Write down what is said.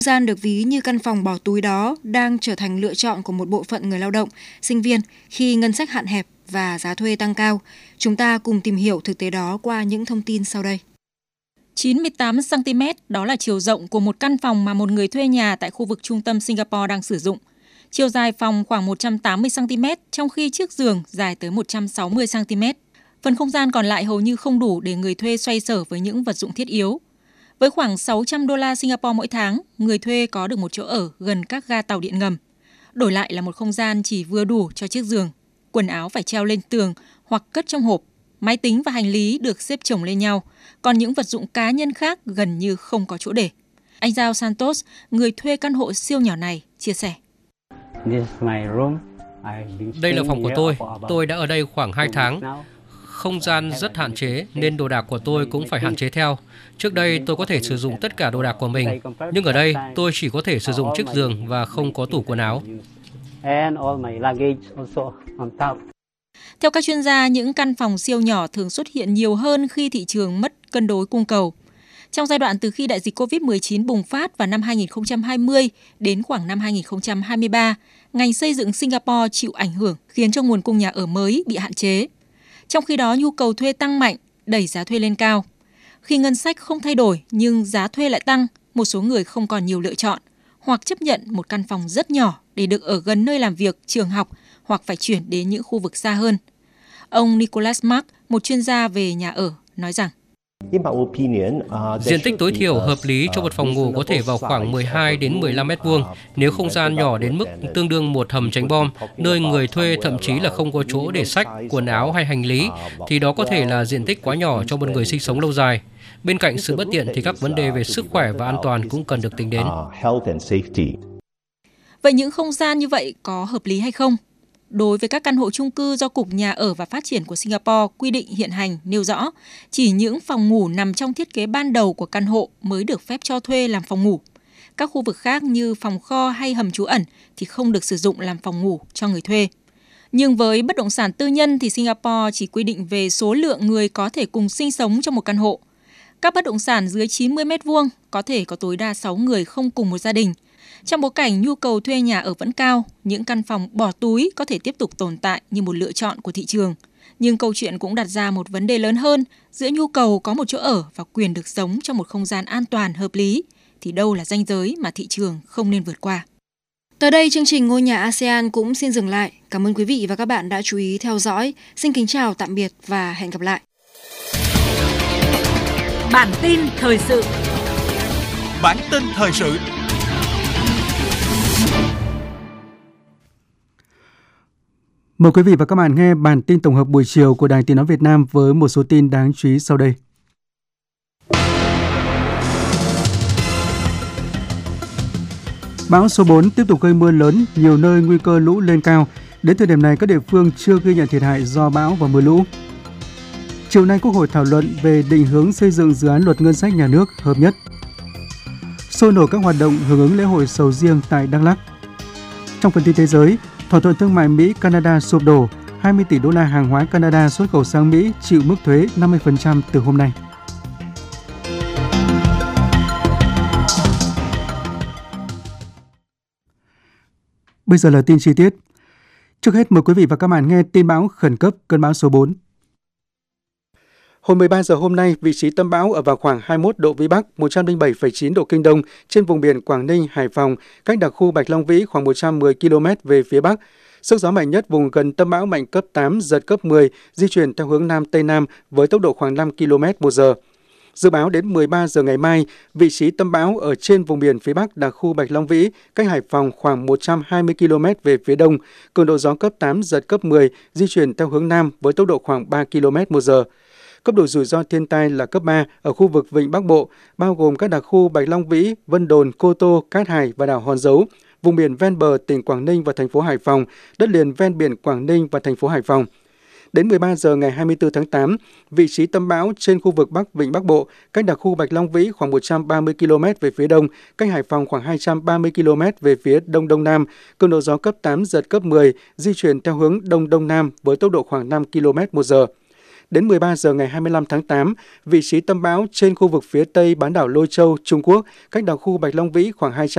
Gian được ví như căn phòng bỏ túi đó đang trở thành lựa chọn của một bộ phận người lao động, sinh viên khi ngân sách hạn hẹp và giá thuê tăng cao. Chúng ta cùng tìm hiểu thực tế đó qua những thông tin sau đây. 98 cm đó là chiều rộng của một căn phòng mà một người thuê nhà tại khu vực trung tâm Singapore đang sử dụng. Chiều dài phòng khoảng 180 cm, trong khi chiếc giường dài tới 160 cm. Phần không gian còn lại hầu như không đủ để người thuê xoay sở với những vật dụng thiết yếu. Với khoảng 600 đô la Singapore mỗi tháng, người thuê có được một chỗ ở gần các ga tàu điện ngầm. Đổi lại là một không gian chỉ vừa đủ cho chiếc giường. Quần áo phải treo lên tường hoặc cất trong hộp. Máy tính và hành lý được xếp chồng lên nhau, còn những vật dụng cá nhân khác gần như không có chỗ để. Anh Giao Santos, người thuê căn hộ siêu nhỏ này, chia sẻ. Đây là phòng của tôi đã ở đây khoảng 2 tháng. Không gian rất hạn chế nên đồ đạc của tôi cũng phải hạn chế theo. Trước đây tôi có thể sử dụng tất cả đồ đạc của mình, nhưng ở đây tôi chỉ có thể sử dụng chiếc giường và không có tủ quần áo. Theo các chuyên gia, những căn phòng siêu nhỏ thường xuất hiện nhiều hơn khi thị trường mất cân đối cung cầu. Trong giai đoạn từ khi đại dịch COVID-19 bùng phát vào năm 2020 đến khoảng năm 2023, ngành xây dựng Singapore chịu ảnh hưởng khiến cho nguồn cung nhà ở mới bị hạn chế. Trong khi đó, nhu cầu thuê tăng mạnh, đẩy giá thuê lên cao. Khi ngân sách không thay đổi nhưng giá thuê lại tăng, một số người không còn nhiều lựa chọn, hoặc chấp nhận một căn phòng rất nhỏ để được ở gần nơi làm việc, trường học, hoặc phải chuyển đến những khu vực xa hơn. Ông Nicholas Mark, một chuyên gia về nhà ở, nói rằng diện tích tối thiểu hợp lý cho một phòng ngủ có thể vào khoảng 12 đến 15 mét vuông. Nếu không gian nhỏ đến mức tương đương một hầm tránh bom, nơi người thuê thậm chí là không có chỗ để sách, quần áo hay hành lý, thì đó có thể là diện tích quá nhỏ cho một người sinh sống lâu dài. Bên cạnh sự bất tiện thì các vấn đề về sức khỏe và an toàn cũng cần được tính đến. Vậy những không gian như vậy có hợp lý hay không? Đối với các căn hộ chung cư do Cục Nhà ở và Phát triển của Singapore quy định hiện hành nêu rõ, chỉ những phòng ngủ nằm trong thiết kế ban đầu của căn hộ mới được phép cho thuê làm phòng ngủ. Các khu vực khác như phòng kho hay hầm trú ẩn thì không được sử dụng làm phòng ngủ cho người thuê. Nhưng với bất động sản tư nhân thì Singapore chỉ quy định về số lượng người có thể cùng sinh sống trong một căn hộ. Các bất động sản dưới 90 m2 có thể có tối đa 6 người không cùng một gia đình. Trong bối cảnh nhu cầu thuê nhà ở vẫn cao, những căn phòng bỏ túi có thể tiếp tục tồn tại như một lựa chọn của thị trường. Nhưng câu chuyện cũng đặt ra một vấn đề lớn hơn, giữa nhu cầu có một chỗ ở và quyền được sống trong một không gian an toàn, hợp lý, thì đâu là ranh giới mà thị trường không nên vượt qua. Tới đây, chương trình Ngôi nhà ASEAN cũng xin dừng lại. Cảm ơn quý vị và các bạn đã chú ý theo dõi. Xin kính chào, tạm biệt và hẹn gặp lại. Bản tin thời sự. Bản tin thời sự. Mời quý vị và các bạn nghe bản tin tổng hợp buổi chiều của Đài Tiếng nói Việt Nam với một số tin đáng chú ý sau đây. Bão số 4 tiếp tục gây mưa lớn, nhiều nơi nguy cơ lũ lên cao. Đến thời điểm này, các địa phương chưa ghi nhận thiệt hại do bão và mưa lũ. Chiều nay, Quốc hội thảo luận về định hướng xây dựng dự án luật ngân sách nhà nước hợp nhất. Sôi nổi các hoạt động hưởng ứng lễ hội sầu riêng tại Đắk Lắk. Trong phần tin thế giới, thỏa thuận thương mại Mỹ-Canada sụp đổ, 20 tỷ đô la hàng hóa Canada xuất khẩu sang Mỹ chịu mức thuế 50% từ hôm nay. Bây giờ là tin chi tiết. Trước hết mời quý vị và các bạn nghe tin bão khẩn cấp cơn bão số 4. Hồi 13 giờ hôm nay, vị trí tâm bão ở vào khoảng 21 độ Vĩ Bắc, 107,9 độ Kinh Đông trên vùng biển Quảng Ninh, Hải Phòng, cách đặc khu Bạch Long Vĩ khoảng 110 km về phía Bắc. Sức gió mạnh nhất vùng gần tâm bão mạnh cấp 8, giật cấp 10, di chuyển theo hướng Nam Tây Nam với tốc độ khoảng 5 km/h. Dự báo đến 13 giờ ngày mai, vị trí tâm bão ở trên vùng biển phía Bắc đặc khu Bạch Long Vĩ, cách Hải Phòng khoảng 120 km về phía Đông, cường độ gió cấp 8, giật cấp 10, di chuyển theo hướng Nam với tốc độ khoảng 3 km/h. Cấp độ rủi ro thiên tai là cấp 3 ở khu vực Vịnh Bắc Bộ, bao gồm các đặc khu Bạch Long Vĩ, Vân Đồn, Cô Tô, Cát Hải và đảo Hòn Dấu, vùng biển ven bờ tỉnh Quảng Ninh và thành phố Hải Phòng, đất liền ven biển Quảng Ninh và thành phố Hải Phòng. Đến 13 giờ ngày 24 tháng 8, vị trí tâm bão trên khu vực Bắc Vịnh Bắc Bộ, cách đặc khu Bạch Long Vĩ khoảng 130 km về phía đông, cách Hải Phòng khoảng 230 km về phía đông đông nam, cường độ gió cấp 8, giật cấp 10, di chuyển theo hướng đông đông nam với tốc độ khoảng 5 km/h. Đến 13 giờ ngày 25 tháng 8, vị trí tâm bão trên khu vực phía tây bán đảo Lôi Châu, Trung Quốc, cách đảo khu Bạch Long Vĩ khoảng 200